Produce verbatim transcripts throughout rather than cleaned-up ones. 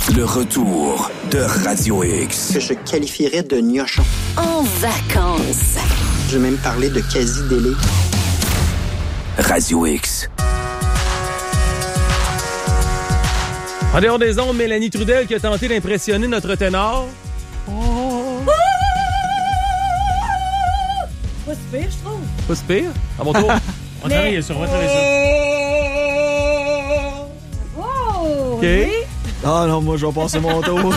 Le retour de Radio X. Que je qualifierais de gnochon. En vacances. Je vais même parler de quasi-délai. Radio X. En dehors des ondes, Mélanie Trudel qui a tenté d'impressionner notre ténor. Oh. Pas si pire, je trouve. Pas si pire. À mon tour. On va travailler ça, on va travailler ça. Wow! OK. Oui. Ah non, moi, je vais passer mon tour.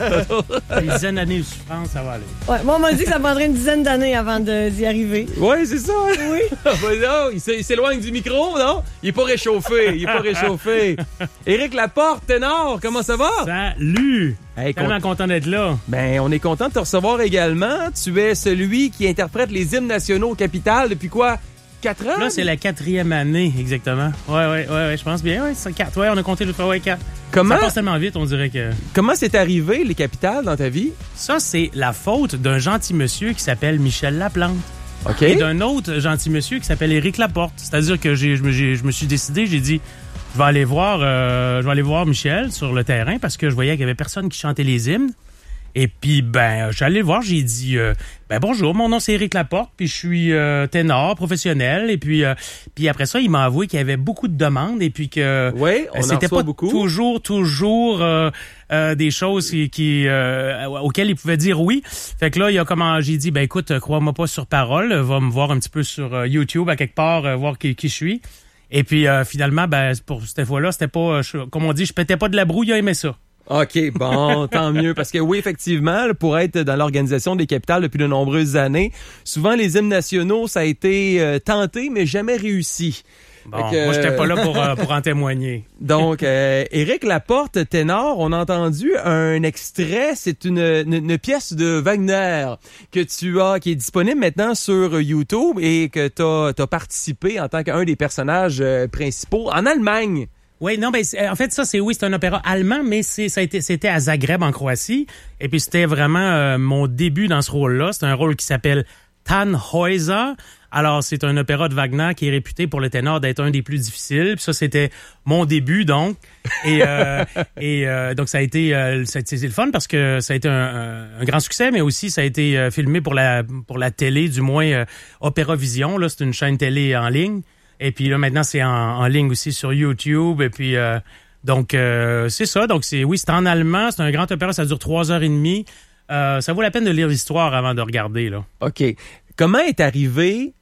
Une dizaine d'années de souffrance, ça va aller. Ouais, moi, on m'a dit que ça prendrait une dizaine d'années avant de, d'y arriver. Oui, c'est ça. Oui. Non, il s'éloigne du micro, non? Il est pas réchauffé. Il est pas réchauffé. Éric Laporte, ténor, comment ça va? Salut! Hey, Tellement con... content d'être là. Ben, on est content de te recevoir également. Tu es celui qui interprète les hymnes nationaux au Capitole depuis quoi? Quatre ans? Là, c'est la quatrième année, exactement. Ouais, ouais, ouais, ouais, je pense bien. Ouais, c'est quatre. Ouais, on a compté l'autre fois, ouais, quatre. Comment? Ça passe tellement vite, on dirait que... Comment c'est arrivé, les capitales, dans ta vie? Ça, c'est la faute d'un gentil monsieur qui s'appelle Michel Laplante. OK. Et d'un autre gentil monsieur qui s'appelle Éric Laporte. C'est-à-dire que j'ai, je, me, j'ai, je me suis décidé, j'ai dit, je vais aller voir, euh, je vais aller voir Michel sur le terrain parce que je voyais qu'il y avait personne qui chantait les hymnes. Et puis, ben, j'allais le voir, j'ai dit, euh, ben bonjour, mon nom c'est Éric Laporte, puis je suis euh, ténor professionnel. Et puis, euh, puis après ça, il m'a avoué qu'il y avait beaucoup de demandes et puis que oui, on euh, c'était en reçoit pas beaucoup. toujours, toujours euh, euh, des choses qui, qui euh, auxquelles il pouvait dire oui. Fait que là, il a comment, j'ai dit, ben écoute, crois-moi pas sur parole, va me voir un petit peu sur euh, YouTube à quelque part, euh, voir qui, qui je suis. Et puis euh, finalement, ben pour cette fois-là, c'était pas, je, comme on dit, je pétais pas de la brouille, il a aimé ça. OK, bon, tant mieux. Parce que oui, effectivement, pour être dans l'organisation des capitales depuis de nombreuses années, souvent les hymnes nationaux, ça a été euh, tenté, mais jamais réussi. Bon, que, moi, j'étais pas là pour, euh, pour en témoigner. Donc, euh, Éric Laporte, ténor, on a entendu un extrait. C'est une, une, une pièce de Wagner que tu as, qui est disponible maintenant sur YouTube et que tu as participé en tant qu'un des personnages euh, principaux en Allemagne. Oui, non, ben en fait ça c'est oui, c'est un opéra allemand, mais c'est ça a été c'était à Zagreb en Croatie, et puis c'était vraiment euh, mon début dans ce rôle-là. C'est un rôle qui s'appelle Tannhäuser. Alors c'est un opéra de Wagner qui est réputé pour le ténor d'être un des plus difficiles. Puis ça c'était mon début donc, et euh, et euh, donc ça a été euh, ça a été c'est le fun parce que ça a été un, un, un grand succès, mais aussi ça a été euh, filmé pour la pour la télé, du moins euh, Opéra Vision. Là, c'est une chaîne télé en ligne. Et puis là, maintenant, c'est en, en ligne aussi sur YouTube. Et puis, euh, donc, euh, c'est ça. Donc, c'est oui, c'est en allemand. C'est un grand opéra. Ça dure trois heures et demie. Euh, ça vaut la peine de lire l'histoire avant de regarder, là. OK. Comment est arrivé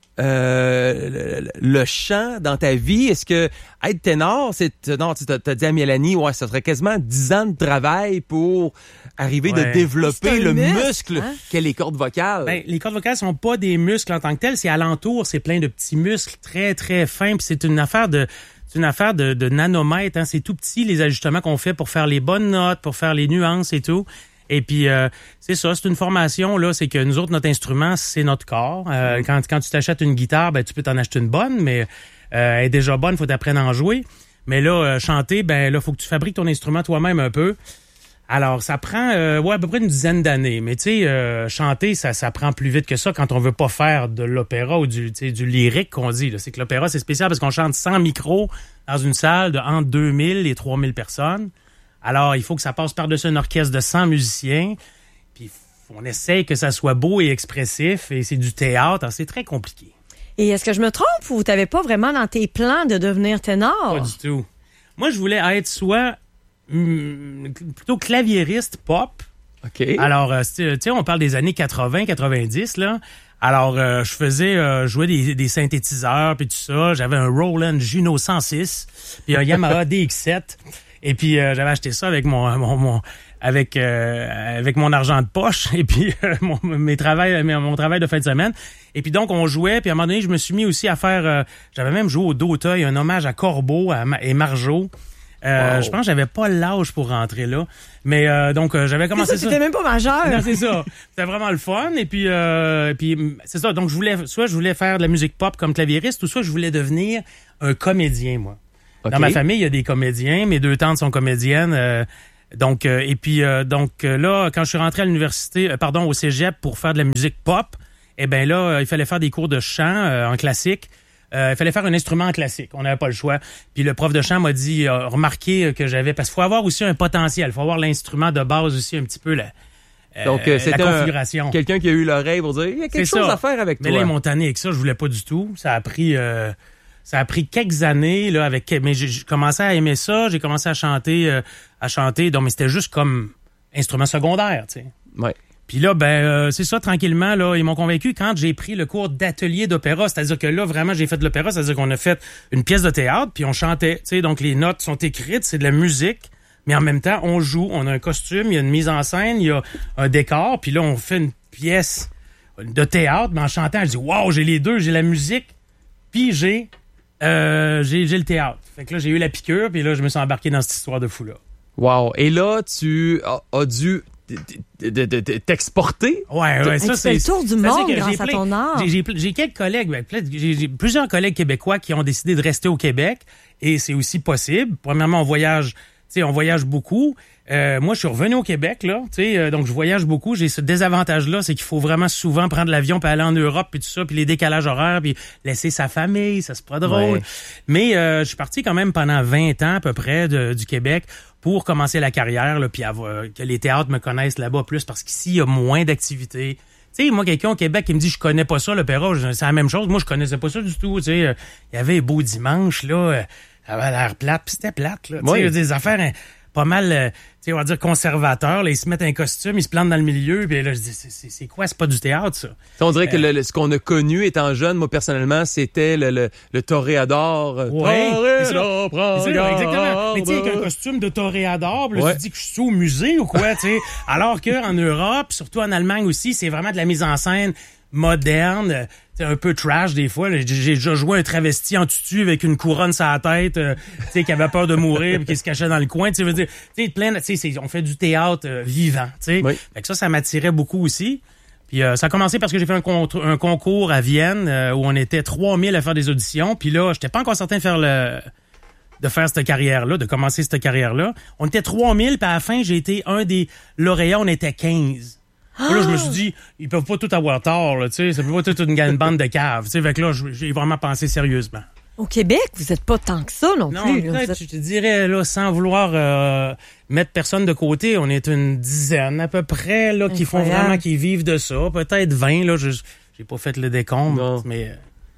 euh, le, le chant dans ta vie? Est-ce que être ténor, c'est... Non, tu t'as dit à Mélanie, ouais, ça serait quasiment dix ans de travail pour arriver ouais. de développer le muscle, muscle hein? qu'est les cordes vocales. Ben, les cordes vocales sont pas des muscles en tant que tels. C'est alentour, c'est plein de petits muscles très, très fins. Puis c'est une affaire de... C'est une affaire de, de nanomètres. Hein. C'est tout petit, les ajustements qu'on fait pour faire les bonnes notes, pour faire les nuances et tout. Et puis, euh, c'est ça, c'est une formation, là, c'est que nous autres, notre instrument, c'est notre corps. Euh, quand, quand tu t'achètes une guitare, ben tu peux t'en acheter une bonne, mais euh, elle est déjà bonne, faut t'apprendre à en jouer. Mais là, euh, chanter, ben là, faut que tu fabriques ton instrument toi-même un peu. Alors, ça prend, euh, ouais, à peu près une dizaine d'années. Mais tu sais, euh, chanter, ça, ça prend plus vite que ça quand on veut pas faire de l'opéra ou du, tu sais, du lyrique qu'on dit. Là. C'est que l'opéra, c'est spécial parce qu'on chante sans micro dans une salle de entre deux mille et trois mille personnes. Alors, il faut que ça passe par-dessus un orchestre de cent musiciens. Puis, on essaye que ça soit beau et expressif. Et c'est du théâtre. Alors, c'est très compliqué. Et est-ce que je me trompe ou t'avais pas vraiment dans tes plans de devenir ténor? Pas du tout. Moi, je voulais être soit hum, plutôt claviériste pop. OK. Alors, euh, tu sais, on parle des années quatre-vingts quatre-vingt-dix, là. Alors, euh, je faisais euh, jouer des, des synthétiseurs puis tout ça. J'avais un Roland Juno cent six puis un Yamaha D X sept. Et puis euh, j'avais acheté ça avec mon, mon, mon avec euh, avec mon argent de poche et puis euh, mon mes travail mes, mon travail de fin de semaine. Et puis donc on jouait, puis à un moment donné je me suis mis aussi à faire euh, j'avais même joué au Doteuil, un hommage à Corbeau à, et Margeau. Euh, wow. Je pense que j'avais pas l'âge pour rentrer là, mais euh, donc euh, j'avais commencé ça. C'était même pas majeur. Non, c'est ça. C'était vraiment le fun. Et puis euh, et puis c'est ça. Donc je voulais soit je voulais faire de la musique pop comme claviériste, ou soit je voulais devenir un comédien moi. Okay. Dans ma famille, il y a des comédiens. Mes deux tantes sont comédiennes. Euh, donc, euh, et puis, euh, donc euh, là, quand je suis rentré à l'université, euh, pardon, au cégep pour faire de la musique pop, eh ben là, euh, il fallait faire des cours de chant euh, en classique. Euh, il fallait faire un instrument classique. On n'avait pas le choix. Puis le prof de chant m'a dit, euh, remarqué que j'avais... Parce qu'il faut avoir aussi un potentiel. Il faut avoir l'instrument de base aussi un petit peu, la, euh, Donc, euh, la configuration. Un, quelqu'un qui a eu l'oreille pour dire, il y a quelque C'est chose ça. à faire avec Mais toi. là, ils m'ont tanné avec ça. Je voulais pas du tout. Ça a pris... Euh, ça a pris quelques années, là, avec... Mais j'ai, j'ai commencé à aimer ça. J'ai commencé à chanter, euh, à chanter. Donc, mais c'était juste comme instrument secondaire, tu sais. Ouais. Puis là, ben euh, c'est ça, tranquillement, là, ils m'ont convaincu quand j'ai pris le cours d'atelier d'opéra. C'est-à-dire que là, vraiment, j'ai fait de l'opéra. C'est-à-dire qu'on a fait une pièce de théâtre, puis on chantait. Tu sais, donc les notes sont écrites, c'est de la musique, mais en même temps, on joue. On a un costume, il y a une mise en scène, il y a un décor, puis là, on fait une pièce de théâtre, mais en chantant, je dis, wow, j'ai les deux, j'ai la musique, puis j'ai, euh, j'ai, j'ai le théâtre. Fait que là, j'ai eu la piqûre, puis là, je me suis embarqué dans cette histoire de fou-là. Wow. Et là, tu as, as dû de, de, de, de t'exporter. Ouais, ouais, Et ça tu fais c'est le tour du c'est-à-dire monde que grâce j'ai à plein- ton art. J'ai, j'ai, j'ai quelques collègues, ben, plein- j'ai, j'ai plusieurs collègues québécois qui ont décidé de rester au Québec et c'est aussi possible. Premièrement, on voyage, tu sais, on voyage beaucoup. Euh, moi, je suis revenu au Québec là, tu sais, euh, donc je voyage beaucoup. J'ai ce désavantage-là, c'est qu'il faut vraiment souvent prendre l'avion puis aller en Europe puis tout ça, puis les décalages horaires, puis laisser sa famille, ça c'est pas drôle. Ouais. Mais euh, je suis parti quand même pendant vingt ans à peu près de, du Québec pour commencer la carrière, là, puis avoir, que les théâtres me connaissent là-bas plus, parce qu'ici, il y a moins d'activités. Tu sais, moi, quelqu'un au Québec qui me dit « je connais pas ça, l'opéra », c'est la même chose. Moi, je connaissais pas ça du tout. Tu sais, il y avait les beaux dimanches, là, euh, ça avait l'air plate, puis c'était plate, là. Tu sais, Oui. il y a des affaires hein, pas mal, euh, tu sais, on va dire conservateurs, là, ils se mettent un costume, ils se plantent dans le milieu, puis là, je dis « c'est, c'est quoi, c'est pas du théâtre, ça? » On dirait que le, le- ce qu'on a connu étant jeune, moi personnellement, c'était le, le, le toréador. Ouais, c'est ça. Toréador, prends C'est ça, garde. exactement. Mais tu sais, avec un costume de toréador, là, Ouais. tu te dis que je suis au musée ou quoi, tu sais. Alors qu'en Europe, surtout en Allemagne aussi, c'est vraiment de la mise en scène moderne, c'est un peu trash des fois. J'ai, j'ai déjà joué un travesti en tutu avec une couronne sur la tête, euh, tu sais, qui avait peur de mourir puis qui se cachait dans le coin. Tu sais, veux dire, tu sais, plein, de- tu sais, c'est- on fait du théâtre euh, vivant, tu sais. Oui. Fait que ça, ça m'attirait beaucoup aussi. Puis euh, ça a commencé parce que j'ai fait un, contr- un concours à Vienne euh, où on était trois mille à faire des auditions. Puis là, j'étais pas encore certain de faire le de faire cette carrière-là, de commencer cette carrière-là. On était trois mille, puis à la fin, j'ai été un des lauréats, on était quinze. Puis Là, je me suis dit, ils peuvent pas tout avoir tort, là, tu sais, ça peut pas toute une, une bande de caves, tu sais, fait que là, j'ai vraiment pensé sérieusement. Au Québec, vous êtes pas tant que ça non, Non, plus. là. Vous peut-être, êtes- je te dirais, là, sans vouloir euh, mettre personne de côté, on est une dizaine à peu près, là, qui font Incroyable. vraiment, qui vivent de ça. Peut-être vingt, là, je j'ai pas fait le décompte, Non. mais...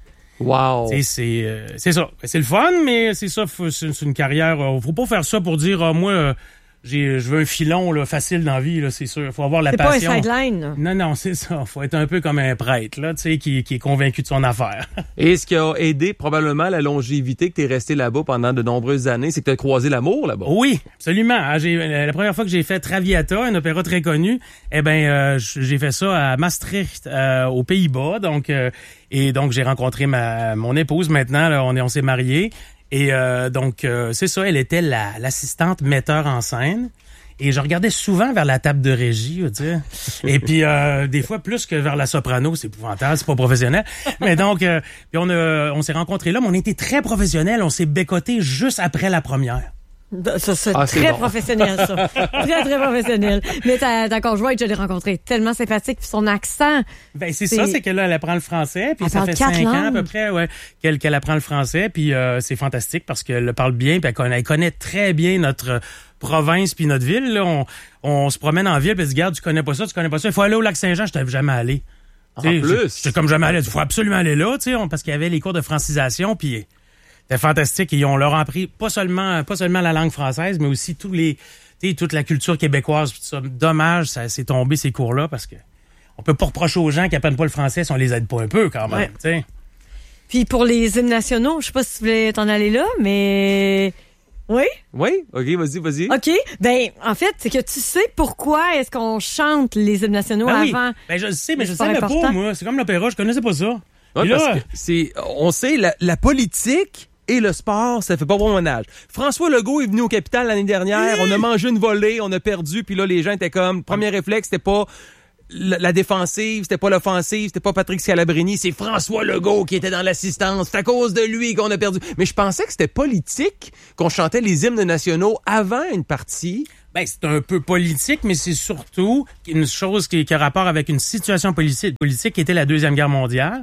Wow. Tu sais, c'est euh, c'est ça. C'est le fun, mais c'est ça, faut- c'est c'est une carrière. euh, Faut pas faire ça pour dire, ah, moi, euh, j'ai, je veux un filon là, facile dans la vie, là, c'est sûr. Faut avoir la C'est pas un passion. sideline. là. Non, non, c'est ça. Faut être un peu comme un prêtre, là, tu sais, qui, qui est convaincu de son affaire. Et ce qui a aidé probablement la longévité que tu es resté là-bas pendant de nombreuses années, c'est que tu as croisé l'amour là-bas. Oui, absolument. Ah, J'ai, la première fois que j'ai fait Traviata, un opéra très connu, eh ben, euh, j'ai fait ça à Maastricht, euh, aux Pays-Bas. Donc, euh, et donc j'ai rencontré ma mon épouse. Maintenant, là, on est, on s'est mariés. Et euh, donc, euh, c'est ça. Elle était la, l'assistante metteur en scène. Et je regardais souvent vers la table de régie, je veux dire. Et puis, euh, des fois, plus que vers la soprano, c'est épouvantable, c'est pas professionnel. Mais donc, euh, puis on, a, on s'est rencontrés là, mais on était très professionnels. On s'est bécotés juste après la première. Ça, c'est Ah, c'est très bon. professionnel, ça. Très, très professionnel. Mais ta, ta conjointe, je l'ai rencontrée. Tellement sympathique. Puis son accent. Ben c'est C'est- ça, c'est que là elle apprend le français, puis Elle ça parle fait quatre cinq ans à langues. peu près, ouais, qu'elle qu'elle apprend le français, puis euh, c'est fantastique parce qu'elle le parle bien, puis elle connaît, elle connaît très bien notre province puis notre ville. Là. On, on se promène en ville, puis elle dit, regarde, tu connais pas ça, tu connais pas ça, il faut aller au Lac-Saint-Jean, je t'avais jamais allé. En Tu sais, plus. j'étais comme jamais allé, il faut absolument aller là, tu sais, on- parce qu'il y avait les cours de francisation, puis c'était fantastique. Et on leur a appris pas seulement, pas seulement la langue française, mais aussi tous les, tu sais, toute la culture québécoise. Puis tout ça. Dommage, ça s'est tombé ces cours-là parce que on peut pas reprocher aux gens qui apprennent pas le français si on les aide pas un peu quand même. Ouais. tu sais. Puis pour les hymnes nationaux, je sais pas si tu voulais t'en aller là, mais... Oui? Oui? OK, vas-y, vas-y. OK. Ben, en fait, c'est que tu sais pourquoi est-ce qu'on chante les hymnes nationaux Ben oui. avant. Ben je le sais, mais Mais je c'est pas savais pas, important. moi. C'est comme l'opéra, je connaissais pas ça. Ouais, Puis parce là, que c'est, on sait, la, la politique et le sport, ça fait pas bon ménage. François Legault est venu au Capitole l'année dernière, on a mangé une volée, on a perdu, puis là, les gens étaient comme, premier réflexe, c'était pas la, la défensive, c'était pas l'offensive, c'était pas Patrick Scalabrini, c'est François Legault qui était dans l'assistance, c'est à cause de lui qu'on a perdu. Mais je pensais que c'était politique qu'on chantait les hymnes nationaux avant une partie. ben, c'est un peu politique, mais c'est surtout une chose qui, qui a rapport avec une situation politique, politique qui était la Deuxième Guerre mondiale.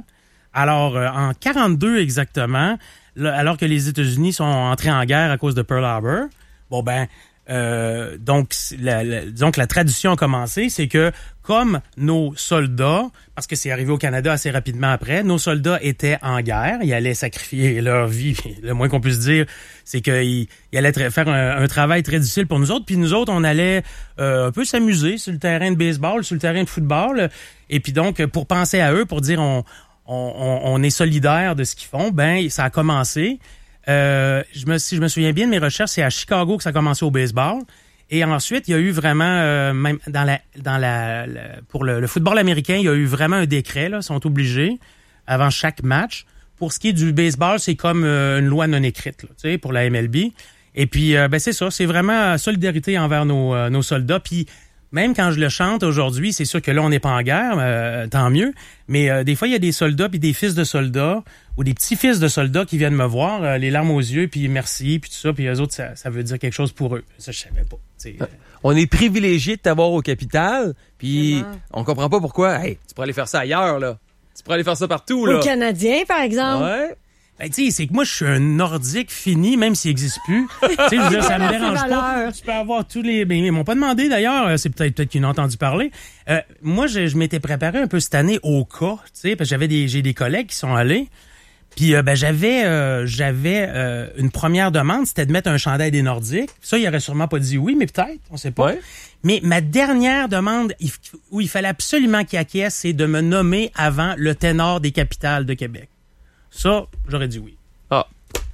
Alors, euh, en quarante-deux exactement, là, alors que les États-Unis sont entrés en guerre à cause de Pearl Harbor, bon ben, euh, donc, la, la, disons que la tradition a commencé, c'est que comme nos soldats, parce que c'est arrivé au Canada assez rapidement après, nos soldats étaient en guerre, ils allaient sacrifier leur vie, le moins qu'on puisse dire, c'est qu'ils ils allaient tra- faire un, un travail très difficile pour nous autres, puis nous autres, on allait euh, un peu s'amuser sur le terrain de baseball, sur le terrain de football, et puis donc, pour penser à eux, pour dire on, on, on est solidaires de ce qu'ils font, ben ça a commencé. Euh, je me, si je me souviens bien de mes recherches, c'est à Chicago que ça a commencé au baseball. Et ensuite, il y a eu vraiment, euh, même dans la, dans la, la pour le, le football américain, il y a eu vraiment un décret, là, ils sont obligés, avant chaque match. Pour ce qui est du baseball, c'est comme euh, une loi non écrite, là, tu sais, pour la M L B. Et puis, euh, ben c'est ça, c'est vraiment solidarité envers nos, euh, nos soldats. Puis, même quand je le chante aujourd'hui, c'est sûr que là, on n'est pas en guerre, euh, tant mieux. Mais euh, des fois, il y a des soldats puis des fils de soldats ou des petits-fils de soldats qui viennent me voir, euh, les larmes aux yeux, puis merci, puis tout ça. Puis eux autres, ça, ça veut dire quelque chose pour eux. Ça, je savais pas. Euh... On est privilégié de t'avoir au Capitole, puis on comprend pas pourquoi. Hey, tu pourrais aller faire ça ailleurs, là. Tu pourrais aller faire ça partout, là. Aux Canadiens, par exemple. Ouais. Ben, tu sais, c'est que moi, je suis un Nordique fini, même s'il n'existe plus. Tu sais, je veux dire, ça me dérange pas. Tu peux avoir tous les... Ben, ils m'ont pas demandé, d'ailleurs. C'est peut-être, peut-être qu'ils ont entendu parler. Euh, moi, je, je m'étais préparé un peu cette année au cas, tu sais, parce que j'avais des, j'ai des collègues qui sont allés. Puis, euh, ben, j'avais, euh, j'avais euh, une première demande, c'était de mettre un chandail des Nordiques. Ça, il aurait sûrement pas dit oui, mais peut-être, on sait pas. Ouais. Mais ma dernière demande, il, où il fallait absolument qu'il acquiesce, c'est de me nommer avant le ténor des capitales de Québec. Ça, j'aurais dit oui. Ah.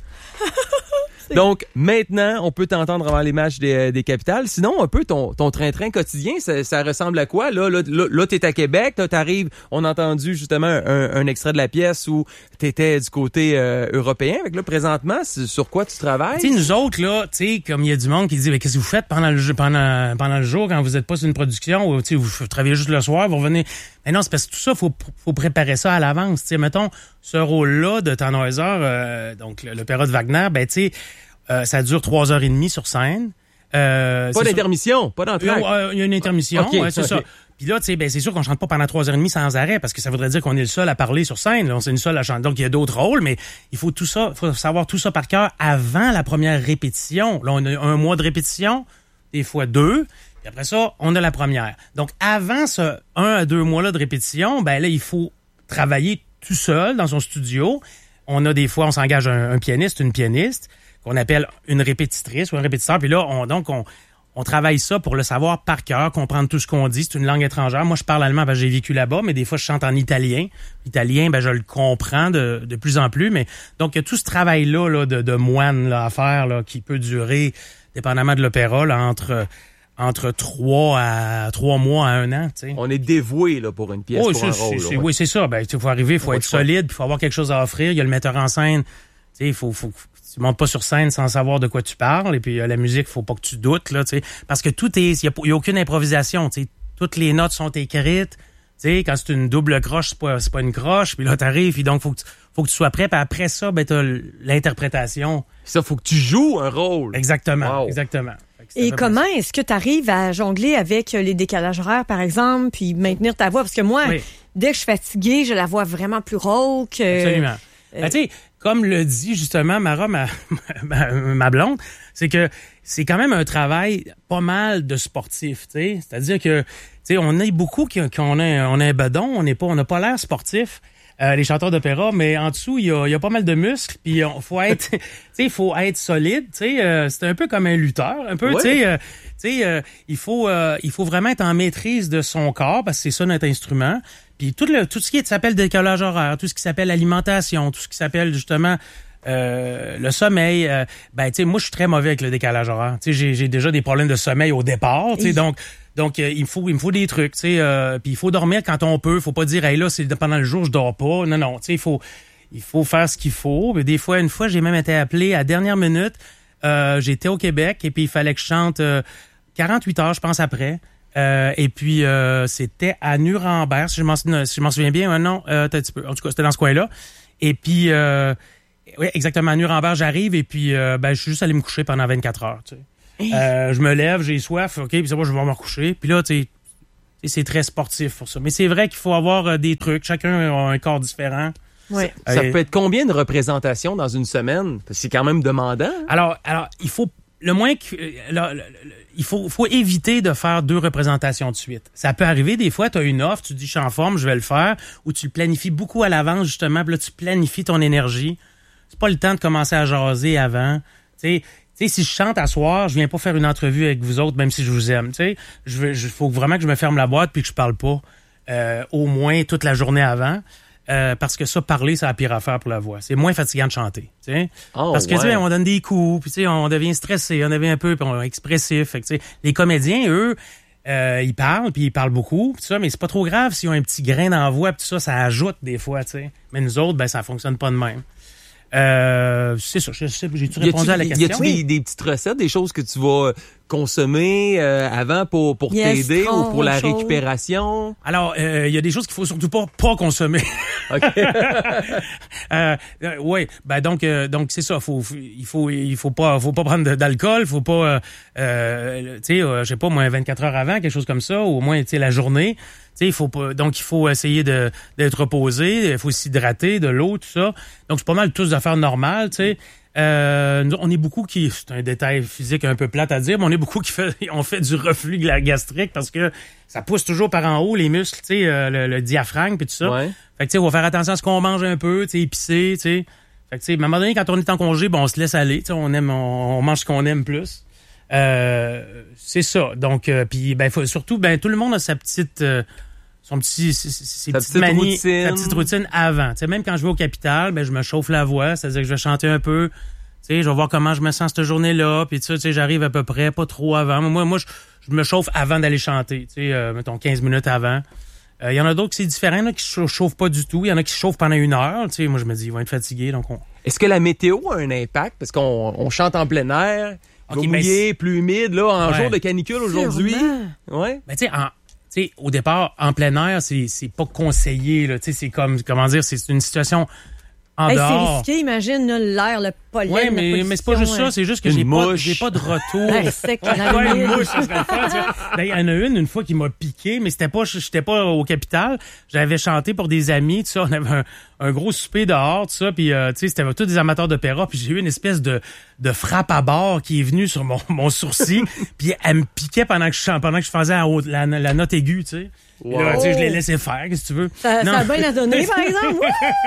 Donc, maintenant, on peut t'entendre avant les matchs des, des capitales. Sinon, un peu ton, ton train-train quotidien, ça, ça ressemble à quoi? Là, là, là, là t'es à Québec, là, t'arrives, on a entendu justement un, un extrait de la pièce où t'étais du côté euh, européen. Fait que là, présentement, c'est sur quoi tu travailles? Tu sais, nous autres, là, tu sais, comme il y a du monde qui dit, mais qu'est-ce que vous faites pendant le, pendant, pendant le jour quand vous êtes pas sur une production ou, tu sais, vous travaillez juste le soir, vous revenez... Mais non, c'est parce que tout ça, faut, faut préparer ça à l'avance. Tu sais, mettons, ce rôle-là de Tannhäuser, euh, donc l'opéra de Wagner, ben, tu sais, euh, ça dure trois heures et demie sur scène. Euh, pas d'intermission, sûr... pas d'entraque. Il y a une intermission, okay, ouais, c'est ça. ça. Puis là, tu sais, ben, c'est sûr qu'on chante pas pendant trois heures et demie sans arrêt, parce que ça voudrait dire qu'on est le seul à parler sur scène. Là, on est le seul à chanter. Donc, il y a d'autres rôles, mais il faut tout ça, faut savoir tout ça par cœur avant la première répétition. Là, on a un mois de répétition, des fois deux. Puis après ça, on a la première. Donc, avant ce un à deux mois-là de répétition, ben là, il faut travailler tout seul dans son studio. On a des fois, on s'engage un, un pianiste, une pianiste, qu'on appelle une répétitrice ou un répétiteur. Puis là, on, donc, on, on travaille ça pour le savoir par cœur, comprendre tout ce qu'on dit. C'est une langue étrangère. Moi, je parle allemand parce que j'ai vécu là-bas, mais des fois, je chante en italien. L'italien, ben, je le comprends de, de plus en plus. Mais donc, il y a tout ce travail-là là, de, de moine là, à faire là, qui peut durer, dépendamment de l'opéra, là, entre... entre trois à trois mois à un an, tu sais. On est dévoué là pour une pièce, oh, pour un rôle. C'est, là, ouais. Oui, c'est ça. Ben, il faut arriver, il faut être solide, il faut avoir quelque chose à offrir. Il y a le metteur en scène. Tu sais, il faut, faut, tu montes pas sur scène sans savoir de quoi tu parles. Et puis euh, la musique, faut pas que tu doutes là, tu sais, parce que tout est, il y a, y a aucune improvisation. Tu sais, toutes les notes sont écrites. Tu sais, quand c'est une double croche, c'est pas, c'est pas une croche. Puis là, t'arrives, puis donc faut que tu, faut que tu sois prêt. Puis après ça, ben t'as l'interprétation. Ça, faut que tu joues un rôle. Exactement, wow. exactement. Et comment est-ce que tu arrives à jongler avec les décalages horaires, par exemple, puis maintenir ta voix? Parce que moi, oui. dès que je suis fatiguée, j'ai la voix vraiment plus rauque. Absolument. Euh... Ben, tu sais, comme le dit justement Mara, ma, ma, ma blonde, c'est que c'est quand même un travail pas mal de sportif, tu sais. C'est-à-dire que, tu sais, on est beaucoup qui, qu'on a, on a un bedon, on n'est pas, on n'a pas l'air sportif. Euh, les chanteurs d'opéra, mais en dessous, il y a, il y a pas mal de muscles, puis il faut être, tu sais, il faut être solide, tu sais, euh, c'est un peu comme un lutteur, un peu, ouais. tu sais, euh, tu sais, euh, il faut, euh, il faut vraiment être en maîtrise de son corps, parce que c'est ça notre instrument. Puis tout le, tout ce qui s'appelle décalage horaire, tout ce qui s'appelle alimentation, tout ce qui s'appelle justement euh, le sommeil, euh, ben tu sais, moi je suis très mauvais avec le décalage horaire. Tu sais, j'ai, j'ai déjà des problèmes de sommeil au départ, tu sais, donc. Donc, euh, il faut, il me faut des trucs, tu sais, euh, puis il faut dormir quand on peut. Faut pas dire, hey, là, c'est pendant le jour, je dors pas. Non, non, tu sais, il faut, il faut faire ce qu'il faut. Mais des fois, une fois, j'ai même été appelé à dernière minute. Euh, j'étais au Québec et puis il fallait que je chante euh, quarante-huit heures, je pense, après. Euh, et puis, euh, c'était à Nuremberg, si je m'en, si je m'en souviens bien. Euh, non, euh, un petit peu. En tout cas, c'était dans ce coin-là. Et puis, euh, oui, exactement, à Nuremberg, j'arrive et puis, euh, ben, je suis juste allé me coucher pendant vingt-quatre heures, tu sais. Euh, je me lève, j'ai soif, ok, puis c'est bon, je vais me recoucher. Puis là, tu sais, c'est très sportif pour ça. Mais c'est vrai qu'il faut avoir euh, des trucs. Chacun a un corps différent. Ouais. Ça, ça Euh, peut être combien de représentations dans une semaine? Parce que c'est quand même demandant. Alors, alors, il faut le moins que euh, le- le- le- il faut, faut éviter de faire deux représentations de suite. Ça peut arriver des fois, tu as une offre, tu dis je suis en forme, je vais le faire, ou tu le planifies beaucoup à l'avance justement, puis là tu planifies ton énergie. C'est pas le temps de commencer à jaser avant. Tu sais, tu sais, si je chante à soir, je viens pas faire une entrevue avec vous autres, même si je vous aime. Tu sais, je veux, je, faut vraiment que je me ferme la boîte puis que je parle pas euh, au moins toute la journée avant. Euh, parce que ça, parler, c'est la pire affaire pour la voix. C'est moins fatigant de chanter, tu sais. Oh, parce que, ouais. tu sais, on donne des coups, puis tu sais, on devient stressé, on devient un peu puis on est expressif. Fait que, tu sais, les comédiens, eux, euh, ils parlent, puis ils parlent beaucoup, pis tout ça, mais c'est pas trop grave s'ils ont un petit grain dans la voix, puis tout ça, ça ajoute des fois, tu sais. Mais nous autres, ben, ça fonctionne pas de même. Euh, c'est ça, je sais, j'ai-tu répondu à la question? Y a-tu des, des petites recettes, des choses que tu vas consommer euh, avant pour, pour Yes, t'aider ou pour la chaud. récupération? Alors, il euh, y a des choses qu'il faut surtout pas pas consommer. OK. euh, euh, ouais, ben donc euh, donc c'est ça, faut il faut il faut pas faut pas prendre de- d'alcool, faut pas euh, euh, tu sais euh, je sais pas moi vingt-quatre heures avant, quelque chose comme ça, ou au moins tu sais la journée. Tu sais, il faut pas, donc il faut essayer de d'être reposé, il faut s'hydrater, de l'eau, tout ça. Donc c'est pas mal tous affaires normales, tu sais. Euh, nous, on est beaucoup qui, c'est un détail physique un peu plate à dire, mais on est beaucoup qui fait, on fait du reflux gla- gastrique parce que ça pousse toujours par en haut les muscles, tu sais, euh, le, le diaphragme puis tout ça. Ouais. Fait que tu sais, on va faire attention à ce qu'on mange un peu, tu sais, épicé, tu sais. Fait que tu sais, à un moment donné, quand on est en congé, ben on se laisse aller, tu sais, on aime, on, on mange ce qu'on aime plus. Euh, c'est ça. Donc, euh, puis ben faut, surtout, ben tout le monde a sa petite. Euh, son petit, ses, ses Sa petites petite manies, routine. sa petite routine avant. Tu sais, même quand je vais au Capitole, ben je me chauffe la voix, c'est-à-dire que je vais chanter un peu. Tu sais, je vais voir comment je me sens cette journée-là, puis tu sais, tu sais, j'arrive à peu près, pas trop avant. Moi, moi, je, je me chauffe avant d'aller chanter. Tu sais, euh, mettons quinze minutes avant. Il euh, y en a d'autres qui c'est différent, là, qui se chauffent pas du tout. Il y en a qui se chauffent pendant une heure. Tu sais, moi je me dis ils vont être fatigués, donc on. Est-ce que la météo a un impact? Parce qu'on on chante en plein air, Ok, okay, ben, mouillé, plus humide, là, en Ouais. jour de canicule aujourd'hui. Sûrement. Ouais. Ben tu sais, en tu sais, au départ, en plein air, c'est c'est pas conseillé. Là, tu sais, c'est comme comment dire, c'est une situation en Hey, c'est dehors. risqué, imagine là, l'air, le pollen, Ouais, la mais, mais c'est pas juste pollution, ça, c'est juste que Une j'ai pas, mouche. j'ai pas de retour. L'air sec, Ouais, l'air une humide. mouche, ça serait le fun, tu vois. Ben, il y en a une, une fois, qui m'a piqué, mais c'était pas, j'étais pas au Capitole. J'avais chanté pour des amis, tout ça. On avait un, un gros souper dehors, tout ça. Puis, euh, tu sais, c'était tous des amateurs d'opéra. Puis j'ai eu une espèce de, de frappe à bord qui est venue sur mon, mon sourcil. Puis elle me piquait pendant que je chantais, pendant que je faisais la, haute- la, la note aiguë, tu sais. Puis là, tu sais, je l'ai laissé faire, qu'est-ce que tu veux. Ça, Non. ça a bien à donner, par exemple.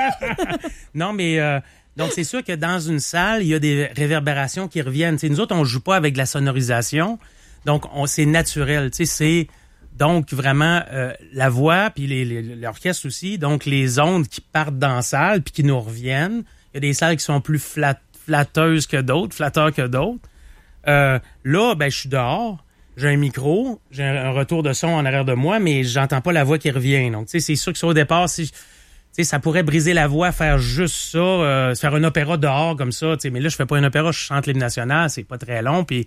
Non, mais euh, donc c'est sûr que dans une salle, il y a des réverbérations qui reviennent. T'sais, nous autres, on joue pas avec de la sonorisation, donc on c'est naturel. Tu sais, c'est donc vraiment euh, la voix puis les, les- l'orchestre aussi. Donc les ondes qui partent dans la salle puis qui nous reviennent. Il y a des salles qui sont plus flat, flatteuses que d'autres, flatteurs que d'autres. Euh, là, ben je suis dehors. J'ai un micro, j'ai un un retour de son en arrière de moi, mais j'entends pas la voix qui revient. Donc, tu sais, c'est sûr que ça, au départ, si, tu sais, ça pourrait briser la voix, faire juste ça, euh, faire un opéra dehors comme ça. Tu sais, mais là, je fais pas un opéra, je chante l'hymne national, c'est pas très long, puis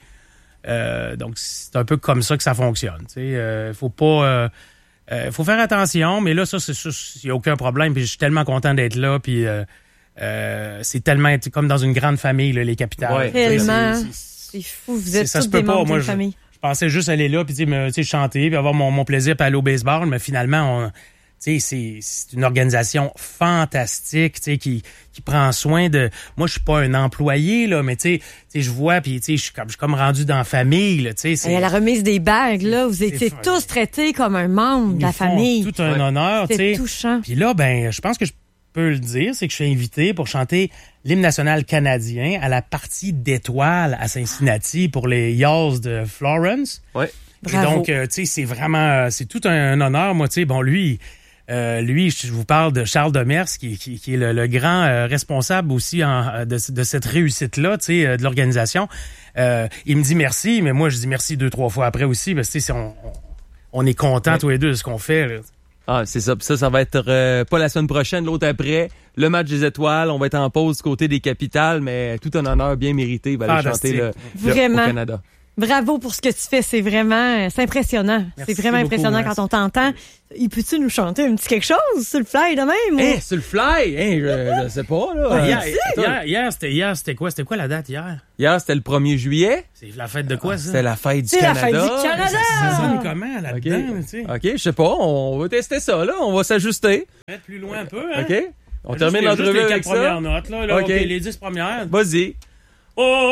euh, donc c'est un peu comme ça que ça fonctionne. Tu sais, euh, faut pas, euh, euh, faut faire attention, mais là, ça, c'est ça, il y a aucun problème. Puis je suis tellement content d'être là, puis euh, euh, c'est tellement tu sais, comme dans une grande famille, là, les capitales. Ouais. Tu sais, Tellement. c'est- c'est- C'est fou, vous C'est- êtes ça tous se peut des pas, membres moi, d'une je- famille. Je pensais juste aller là puis tu sais, me- tu sais, chanter puis avoir mon, mon plaisir puis aller au baseball, mais finalement on tu sais c'est c'est une organisation fantastique, tu sais qui qui prend soin de moi je suis pas un employé là mais tu sais tu sais je vois puis tu sais je suis comme je suis comme rendu dans la famille là, tu sais Et c'est à la remise des bagues, là, vous étiez fun. tous traités comme un membre ils de la nous font famille. tout un Ouais. honneur, tu C'était sais. touchant. Puis là, ben, je pense que je peux le dire, c'est que je suis invité pour chanter l'hymne national canadien à la partie d'étoiles à Cincinnati pour les Yalls de Florence. Ouais. Et Bravo. donc, euh, tu sais, c'est vraiment, euh, c'est tout un, un honneur. Moi, tu sais, bon, lui, euh, lui, je vous parle de Charles Demers, qui, qui, qui est le, le grand euh, responsable aussi en, de, de cette réussite-là, tu sais, euh, de l'organisation. Euh, il me dit merci, mais moi, je dis merci deux, trois fois après aussi, parce que, tu sais, on, on, on est contents Ouais. tous les deux de ce qu'on fait, là. Ah, c'est ça. Puis ça, ça va être euh, pas la semaine prochaine, l'autre après. Le match des étoiles, on va être en pause du côté des capitales, mais tout un honneur bien mérité. Il va aller Fantastique. chanter le, le- Vraiment. au Canada. Bravo pour ce que tu fais, c'est vraiment, c'est impressionnant. Merci C'est vraiment beaucoup, impressionnant merci. quand on t'entend. Il peut-tu nous chanter un petit quelque chose sur le fly de même? Hey, ou- sur le fly! Hey, je, je sais pas, là. Ouais, hier, Attends. hier, hier, c'était hier, c'était quoi? C'était quoi la date hier? Hier, c'était le premier juillet. C'est la fête de quoi, ça? C'était la fête du C'est la Canada. fête du Canada! Ça sonne comment, là-dedans, OK. tu sais? OK, je sais pas. On va tester ça, là. On va s'ajuster. Peut-être plus loin un peu, hein? OK? On termine Juste l'entrevue les avec quatre premières ça. notes, là. là OK. OK, les dix premières. Vas-y. Oh!